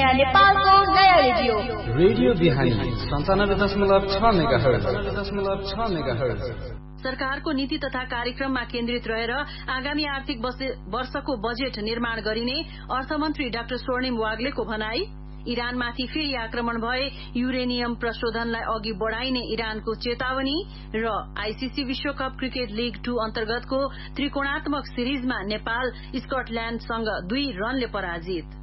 नयाँ नेपालको नयाँ रेडियो रेडियो बिहानी 97.6 मेगाहर्ज। सरकारको नीति तथा कार्यक्रममा केन्द्रित रहेर आगामी आर्थिक वर्षको बजेट निर्माण गरिने अर्थमन्त्री डाक्टर स्वर्णिम वाग्लेको भनाई। इरानमाथि फेरि आक्रमण भए युरेनियम प्रशोधनलाई अघि बढ़ाइने इरानको चेतावनी र आईसीसी विश्वकप क्रिकेट लीग 2 अन्तर्गतको त्रिकोणात्मक सिरिजमा नेपाल स्कटल्याण्डसँग 2 रनले पराजित।